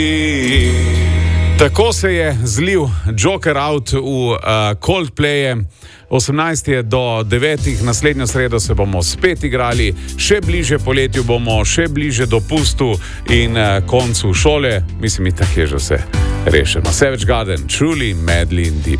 Tako se je zlil Joker out v Coldplaye. 18 je do 9, naslednjo sredo se bomo spet igrali, še bliže poletju bomo, še bliže dopustu in koncu šole. Mislim, itak je že vse rešeno. Savage Garden, Truly, Madly in Deep.